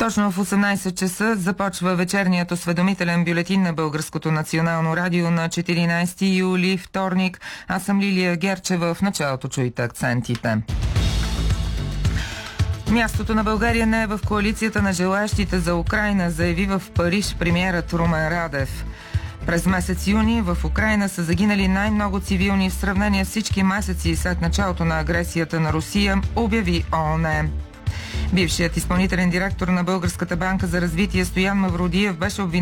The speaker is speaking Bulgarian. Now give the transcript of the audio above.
Точно в 18 часа започва вечерният осведомителен бюлетин на Българското национално радио на 14 юли, вторник. Аз съм Лилия Герчева. В началото чуйте акцентите. Мястото на България не е в коалицията на желаящите за Украйна, заяви в Париж премиерът Румен Радев. През месец юни в Украйна са загинали най-много цивилни в сравнение с всички месеци след началото на агресията на Русия, обяви ООН. Бившият изпълнителен директор на Българската банка за развитие Стоян Мавродиев беше обвинен